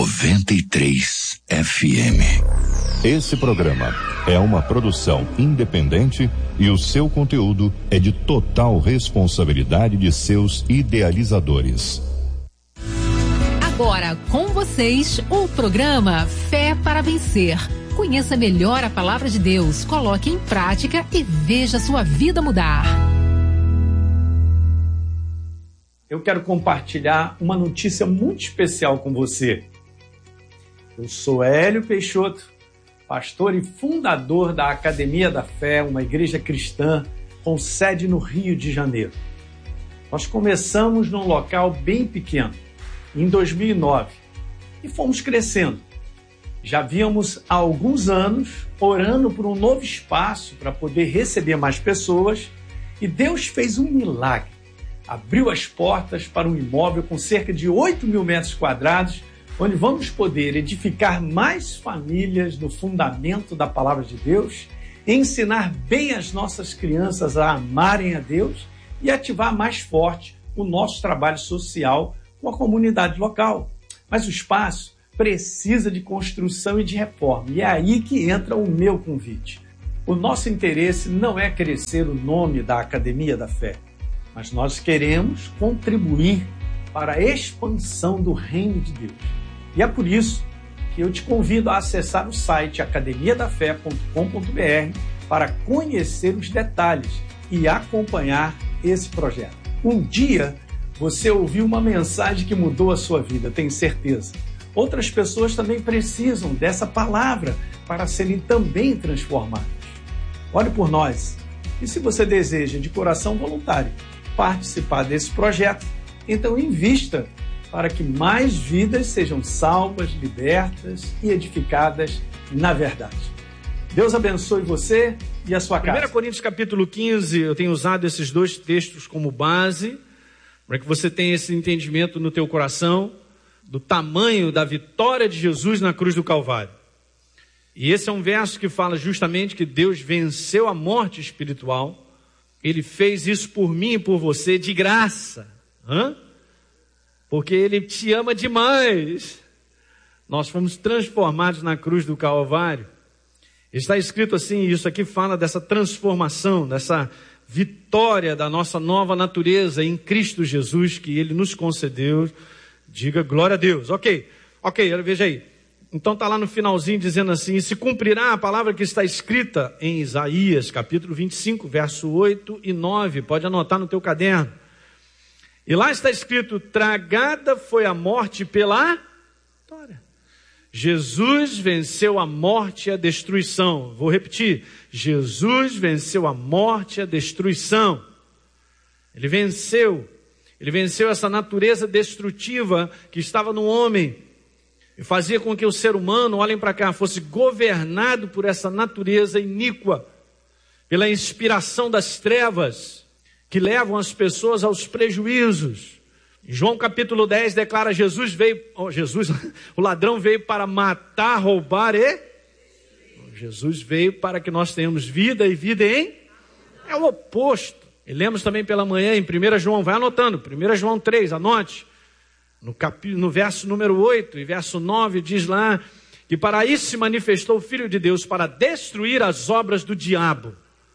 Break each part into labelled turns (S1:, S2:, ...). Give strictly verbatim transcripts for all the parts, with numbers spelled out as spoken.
S1: noventa e três F M.
S2: Esse programa é uma produção independente e o seu conteúdo é de total responsabilidade de seus idealizadores.
S3: Agora com vocês o programa Fé para Vencer. Conheça melhor a palavra de Deus, coloque em prática e veja sua vida mudar.
S4: Eu quero compartilhar uma notícia muito especial com você. Eu sou Hélio Peixoto, pastor e fundador da Academia da Fé, uma igreja cristã com sede no Rio de Janeiro. Nós começamos num local bem pequeno, em dois mil e nove, e fomos crescendo. Já víamos há alguns anos orando por um novo espaço para poder receber mais pessoas, e Deus fez um milagre. Abriu as portas para um imóvel com cerca de oito mil metros quadrados, onde vamos poder edificar mais famílias no fundamento da palavra de Deus, ensinar bem as nossas crianças a amarem a Deus e ativar mais forte o nosso trabalho social com a comunidade local. Mas o espaço precisa de construção e de reforma, e é aí que entra o meu convite. O nosso interesse não é crescer o nome da Academia da Fé, mas nós queremos contribuir para a expansão do reino de Deus. E é por isso que eu te convido a acessar o site academia da fé ponto com ponto b r para conhecer os detalhes e acompanhar esse projeto. Um dia você ouviu uma mensagem que mudou a sua vida, tenho certeza. Outras pessoas também precisam dessa palavra para serem também transformadas. Ore por nós. E se você deseja de coração voluntário participar desse projeto, então invista para que mais vidas sejam salvas, libertas e edificadas na verdade. Deus abençoe você e a sua casa.
S5: primeira Coríntios capítulo quinze, eu tenho usado esses dois textos como base, para que você tenha esse entendimento no teu coração, do tamanho da vitória de Jesus na cruz do Calvário. E esse é um verso que fala justamente que Deus venceu a morte espiritual. Ele fez isso por mim e por você de graça. Hã? Porque Ele te ama demais. Nós fomos transformados na cruz do Calvário. Está escrito assim, isso aqui fala dessa transformação, dessa vitória da nossa nova natureza em Cristo Jesus, que Ele nos concedeu. Diga glória a Deus. Ok, ok, veja aí. Então está lá no finalzinho dizendo assim: e se cumprirá a palavra que está escrita em Isaías, capítulo vinte e cinco, verso oito e nove. Pode anotar no teu caderno. E lá está escrito: tragada foi a morte pela vitória. Jesus venceu a morte e a destruição. Vou repetir. Jesus venceu a morte e a destruição. Ele venceu. Ele venceu essa natureza destrutiva que estava no homem e fazia com que o ser humano, olhem para cá, fosse governado por essa natureza iníqua, pela inspiração das trevas que levam as pessoas aos prejuízos. João capítulo dez declara: Jesus veio, oh, Jesus, o ladrão veio para matar, roubar e... Jesus veio para que nós tenhamos vida e vida em... É o oposto. E lemos também pela manhã em primeira João, vai anotando, primeira João três, anote. No, cap... no verso número oito e verso nove diz lá que para isso se manifestou o Filho de Deus, para destruir as obras do diabo.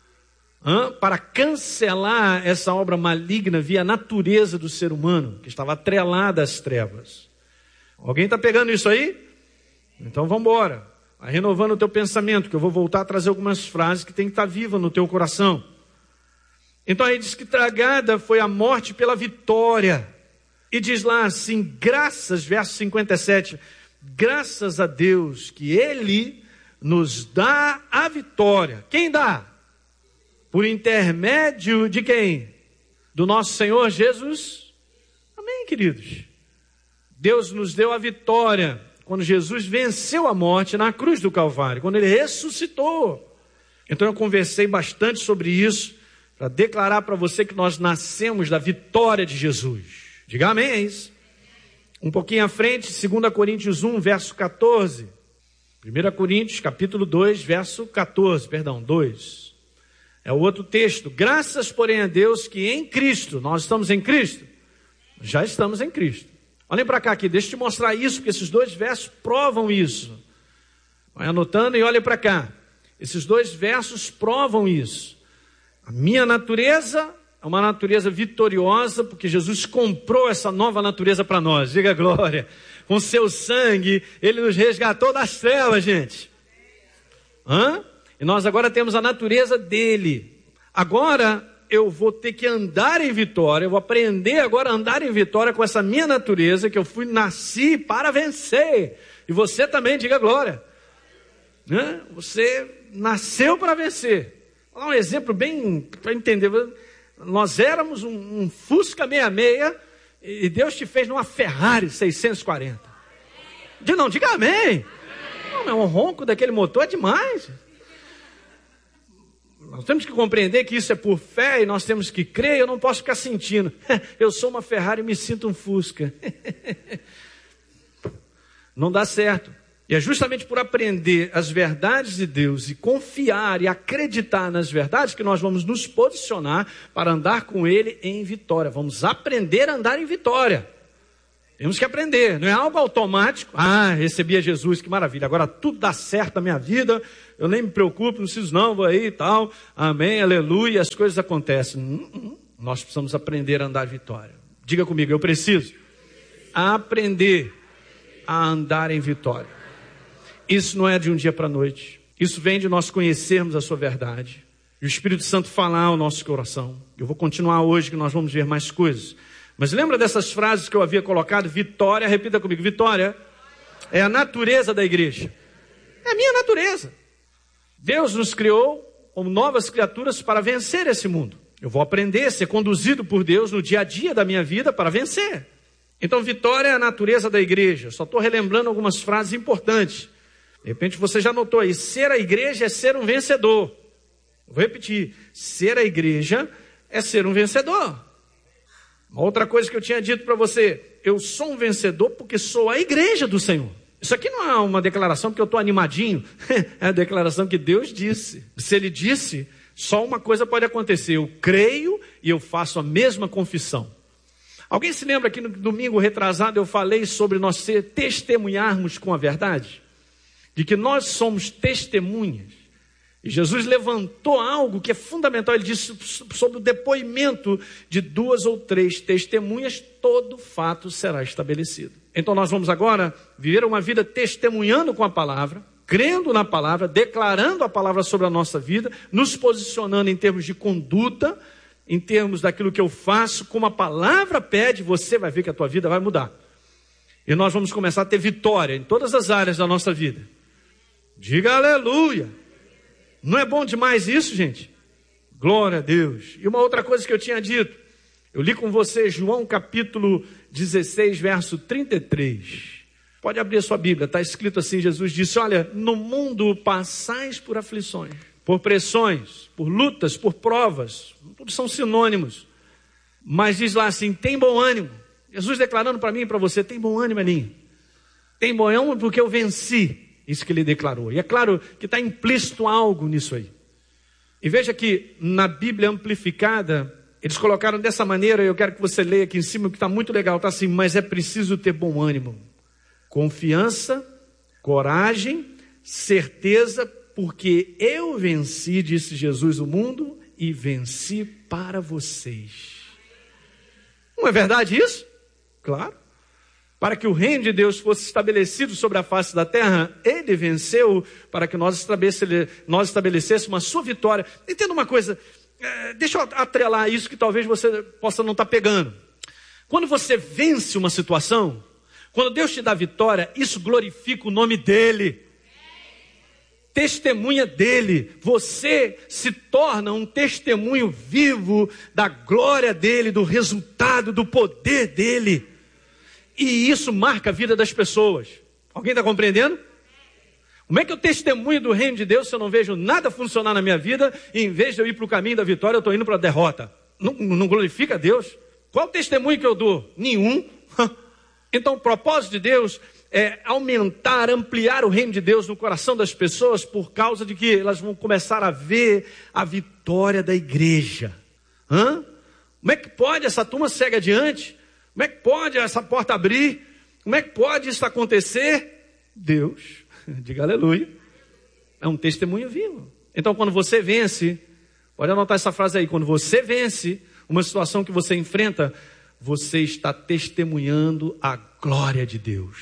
S5: Hã? Para cancelar essa obra maligna via natureza do ser humano, que estava atrelada às trevas. Alguém está pegando isso aí? Então vamos embora. Vai renovando o teu pensamento, que eu vou voltar a trazer algumas frases que tem que estar viva no teu coração. Então aí diz que tragada foi a morte pela vitória. E diz lá assim, graças, verso cinquenta e sete, graças a Deus que Ele nos dá a vitória. Quem dá? Por intermédio de quem? Do nosso Senhor Jesus. Amém, queridos? Deus nos deu a vitória quando Jesus venceu a morte na cruz do Calvário, quando Ele ressuscitou. Então eu conversei bastante sobre isso, para declarar para você que nós nascemos da vitória de Jesus. Diga amém, é isso. Um pouquinho à frente, segunda Coríntios um, verso catorze. primeira Coríntios, capítulo dois, verso catorze, perdão, dois. É o outro texto. Graças, porém, a Deus que em Cristo, nós estamos em Cristo? Já estamos em Cristo. Olhem para cá aqui, deixa eu te mostrar isso, porque esses dois versos provam isso. Vai anotando e olhem para cá. Esses dois versos provam isso. A minha natureza é uma natureza vitoriosa, porque Jesus comprou essa nova natureza para nós. Diga glória. Com seu sangue, Ele nos resgatou das trevas, gente. Hã? E nós agora temos a natureza dele. Agora eu vou ter que andar em vitória, eu vou aprender agora a andar em vitória com essa minha natureza, que eu fui, nasci para vencer. E você também, diga glória. Né? Você nasceu para vencer. Vou dar um exemplo bem para entender. Nós éramos um, um Fusca sessenta e seis e Deus te fez numa Ferrari seiscentos e quarenta. Diga, não, diga amém. Não, é um ronco daquele motor é demais. Nós temos que compreender que isso é por fé e nós temos que crer. Eu não posso ficar sentindo. Eu sou uma Ferrari e me sinto um Fusca. Não dá certo. E é justamente por aprender as verdades de Deus e confiar e acreditar nas verdades que nós vamos nos posicionar para andar com Ele em vitória. Vamos aprender a andar em vitória. Temos que aprender, não é algo automático. Ah, recebi a Jesus, que maravilha, agora tudo dá certo na minha vida, eu nem me preocupo, não preciso não, vou aí e tal, amém, aleluia, as coisas acontecem. Hum, hum. Nós precisamos aprender a andar em vitória. Diga comigo, eu preciso aprender a andar em vitória. Isso não é de um dia para a noite, isso vem de nós conhecermos a sua verdade, e o Espírito Santo falar ao nosso coração. Eu vou continuar hoje que nós vamos ver mais coisas. Mas lembra dessas frases que eu havia colocado? Vitória, repita comigo, vitória é a natureza da igreja. É a minha natureza. Deus nos criou como novas criaturas para vencer esse mundo. Eu vou aprender a ser conduzido por Deus no dia a dia da minha vida para vencer. Então vitória é a natureza da igreja. Só estou relembrando algumas frases importantes. De repente você já notou aí, ser a igreja é ser um vencedor. Vou repetir, ser a igreja é ser um vencedor. Uma outra coisa que eu tinha dito para você, eu sou um vencedor porque sou a igreja do Senhor. Isso aqui não é uma declaração porque eu estou animadinho, é a declaração que Deus disse. Se Ele disse, só uma coisa pode acontecer, eu creio e eu faço a mesma confissão. Alguém se lembra que no domingo retrasado eu falei sobre nós ser, testemunharmos com a verdade? De que nós somos testemunhas. E Jesus levantou algo que é fundamental. Ele disse sobre o depoimento de duas ou três testemunhas, todo fato será estabelecido. Então nós vamos agora viver uma vida testemunhando com a palavra, crendo na palavra, declarando a palavra sobre a nossa vida, nos posicionando em termos de conduta, em termos daquilo que eu faço, como a palavra pede, você vai ver que a tua vida vai mudar. E nós vamos começar a ter vitória em todas as áreas da nossa vida. Diga aleluia! Não é bom demais isso, gente? Glória a Deus. E uma outra coisa que eu tinha dito, eu li com você João capítulo dezesseis, verso trinta e três. Pode abrir a sua Bíblia, está escrito assim, Jesus disse, olha, no mundo passais por aflições, por pressões, por lutas, por provas, tudo são sinônimos. Mas diz lá assim, tem bom ânimo. Jesus declarando para mim e para você, tem bom ânimo, Aninha. Tem bom ânimo porque eu venci. Isso que ele declarou. E é claro que está implícito algo nisso aí. E veja que na Bíblia amplificada, eles colocaram dessa maneira, eu quero que você leia aqui em cima, que está muito legal, está assim, mas é preciso ter bom ânimo. Confiança, coragem, certeza, porque eu venci, disse Jesus, o mundo, e venci para vocês. Não é verdade isso? Claro. Para que o reino de Deus fosse estabelecido sobre a face da terra, Ele venceu para que nós estabelecêssemos a sua vitória. Entenda uma coisa, deixa eu atrelar isso que talvez você possa não estar pegando. Quando você vence uma situação, quando Deus te dá vitória, isso glorifica o nome dEle. Testemunha dEle. Você se torna um testemunho vivo da glória dEle, do resultado, do poder dEle. E isso marca a vida das pessoas. Alguém está compreendendo? Como é que eu testemunho do reino de Deus se eu não vejo nada funcionar na minha vida e em vez de eu ir para o caminho da vitória, eu estou indo para a derrota? Não, não glorifica a Deus? Qual o testemunho que eu dou? Nenhum. Então o propósito de Deus é aumentar, ampliar o reino de Deus no coração das pessoas por causa de que elas vão começar a ver a vitória da igreja. Hã? Como é que pode essa turma segue adiante? Como é que pode essa porta abrir? Como é que pode isso acontecer? Deus, diga aleluia, é um testemunho vivo. Então quando você vence, pode anotar essa frase aí, quando você vence uma situação que você enfrenta, você está testemunhando a glória de Deus.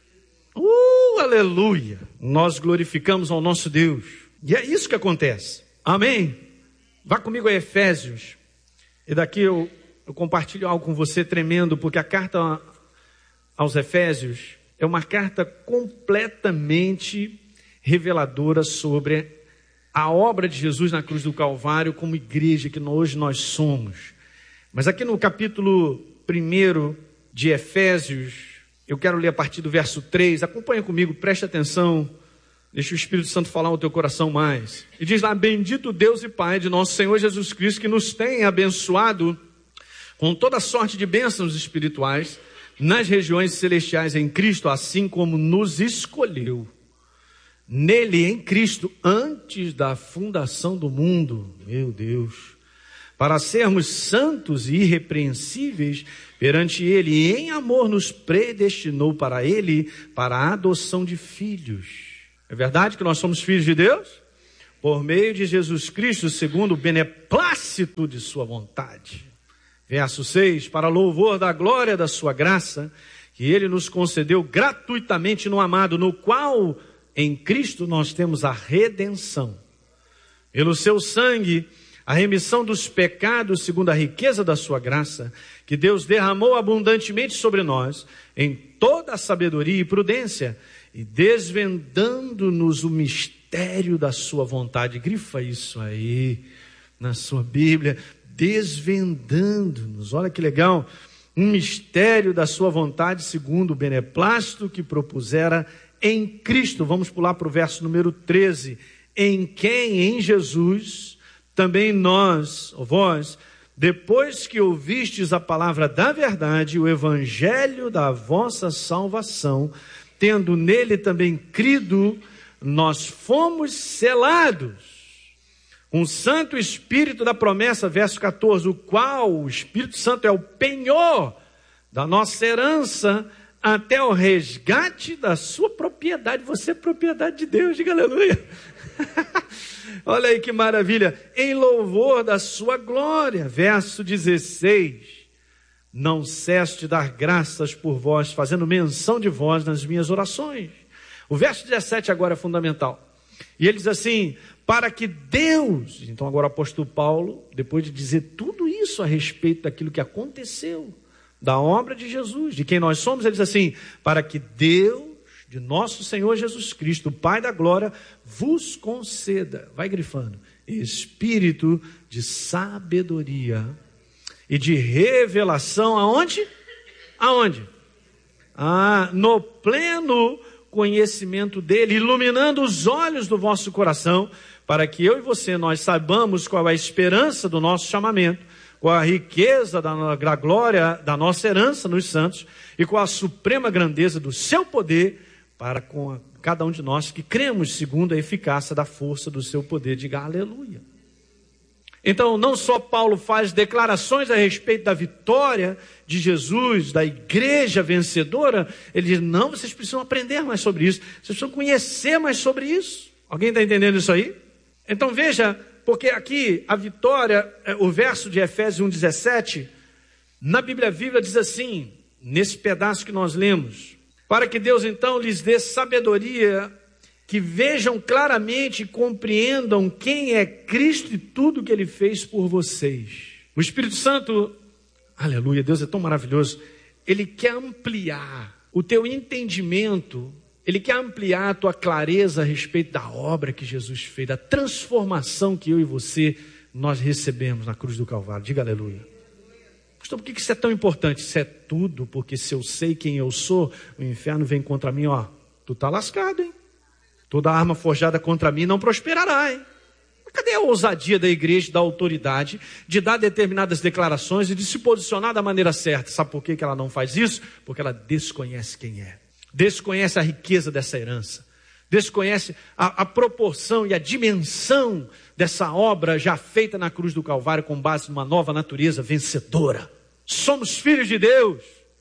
S5: Uh, aleluia! Nós glorificamos ao nosso Deus. E é isso que acontece. Amém? Vá comigo a Efésios. E daqui eu, eu compartilho algo com você tremendo, porque a carta aos Efésios é uma carta completamente reveladora sobre a obra de Jesus na cruz do Calvário como igreja que hoje nós somos. Mas aqui no capítulo primeiro de Efésios, eu quero ler a partir do verso três, acompanha comigo, preste atenção, deixa o Espírito Santo falar no teu coração mais. E diz lá: bendito Deus e Pai de nosso Senhor Jesus Cristo, que nos tem abençoado com toda sorte de bênçãos espirituais nas regiões celestiais em Cristo, assim como nos escolheu nele, em Cristo, antes da fundação do mundo, meu Deus, para sermos santos e irrepreensíveis perante ele, e em amor nos predestinou para ele, para a adoção de filhos. É verdade que nós somos filhos de Deus? Por meio de Jesus Cristo, segundo o beneplácito de sua vontade. Verso seis, para louvor da glória da sua graça, que ele nos concedeu gratuitamente no amado, no qual em Cristo nós temos a redenção. Pelo seu sangue, a remissão dos pecados segundo a riqueza da sua graça, que Deus derramou abundantemente sobre nós, em toda a sabedoria e prudência, e desvendando-nos o mistério da sua vontade. Grifa isso aí na sua Bíblia. Desvendando-nos, olha que legal, um mistério da sua vontade segundo o beneplácito que propusera em Cristo. Vamos pular para o verso número treze. Em quem, em Jesus, também nós, ou vós, depois que ouvistes a palavra da verdade, o evangelho da vossa salvação, tendo nele também crido, nós fomos selados um santo Espírito da promessa, verso catorze, o qual o Espírito Santo é o penhor da nossa herança até o resgate da sua propriedade. Você é propriedade de Deus, diga aleluia. Olha aí que maravilha. Em louvor da sua glória, verso dezesseis. Não cesso de dar graças por vós, fazendo menção de vós nas minhas orações. O verso dezessete agora é fundamental. E ele diz assim: para que Deus, então agora o apóstolo Paulo, depois de dizer tudo isso a respeito daquilo que aconteceu, da obra de Jesus, de quem nós somos, ele diz assim: para que Deus, de nosso Senhor Jesus Cristo, o Pai da glória, vos conceda, vai grifando, espírito de sabedoria e de revelação, aonde? Aonde? Ah, no pleno conhecimento dele, iluminando os olhos do vosso coração, para que eu e você, nós saibamos qual é a esperança do nosso chamamento, qual a riqueza da, da glória da nossa herança nos santos, e qual a suprema grandeza do seu poder, para com a, cada um de nós que cremos segundo a eficácia da força do seu poder. Diga aleluia. Então, não só Paulo faz declarações a respeito da vitória de Jesus, da igreja vencedora, ele diz: não, vocês precisam aprender mais sobre isso, vocês precisam conhecer mais sobre isso. Alguém está entendendo isso aí? Então veja, porque aqui a vitória, o verso de Efésios um, dezessete, na Bíblia Viva diz assim, nesse pedaço que nós lemos: para que Deus então lhes dê sabedoria, que vejam claramente e compreendam quem é Cristo e tudo que Ele fez por vocês. O Espírito Santo, aleluia, Deus é tão maravilhoso, Ele quer ampliar o teu entendimento, Ele quer ampliar a tua clareza a respeito da obra que Jesus fez, da transformação que eu e você, nós recebemos na cruz do Calvário. Diga aleluia. Pastor, por que isso é tão importante? Isso é tudo, porque se eu sei quem eu sou, o inferno vem contra mim, ó, tu tá lascado, hein? Toda arma forjada contra mim não prosperará, hein? Cadê a ousadia da igreja, da autoridade, de dar determinadas declarações e de se posicionar da maneira certa? Sabe por que ela não faz isso? Porque ela desconhece quem é. Desconhece a riqueza dessa herança. Desconhece a, a proporção e a dimensão dessa obra já feita na cruz do Calvário com base numa nova natureza vencedora. Somos filhos de Deus.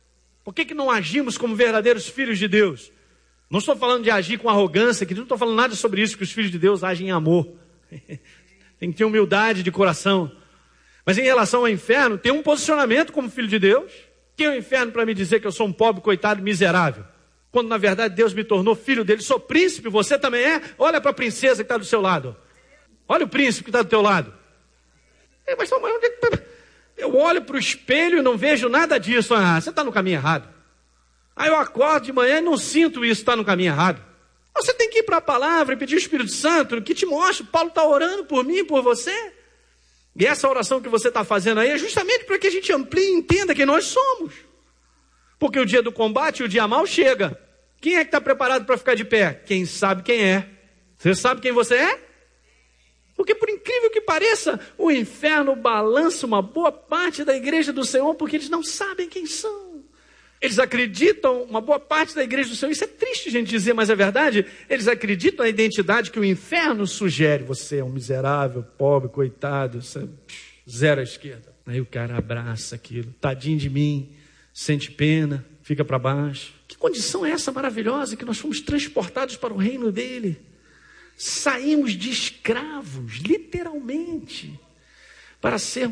S5: Por que que não agimos como verdadeiros filhos de Deus? Não estou falando de agir com arrogância, que não estou falando nada sobre isso, que os filhos de Deus agem em amor. Tem que ter humildade de coração. Mas em relação ao inferno, tem um posicionamento como filho de Deus. Quem é o inferno para me dizer que eu sou um pobre, coitado, miserável? Quando na verdade Deus me tornou filho dele, sou príncipe, você também é? Olha para a princesa que está do seu lado. Olha o príncipe que está do teu lado. É, mas eu olho para o espelho e não vejo nada disso. Ah, você está no caminho errado. Aí eu acordo de manhã e não sinto isso, está no caminho errado. Você tem que ir para a palavra e pedir o Espírito Santo que te mostre. Paulo está orando por mim, por você. E essa oração que você está fazendo aí é justamente para que a gente amplie e entenda quem nós somos. Porque o dia do combate, o dia mau chega. Quem é que está preparado para ficar de pé? Quem sabe quem é. Você sabe quem você é? Porque por incrível que pareça, o inferno balança uma boa parte da igreja do Senhor porque eles não sabem quem são. Eles acreditam, uma boa parte da igreja do Senhor, isso é triste a gente dizer, mas é verdade, eles acreditam na identidade que o inferno sugere. Você é um miserável, pobre, coitado, você, zero à esquerda. Aí o cara abraça aquilo, tadinho de mim, sente pena, fica para baixo. Que condição é essa maravilhosa que nós fomos transportados para o reino dele? Saímos de escravos, literalmente, para sermos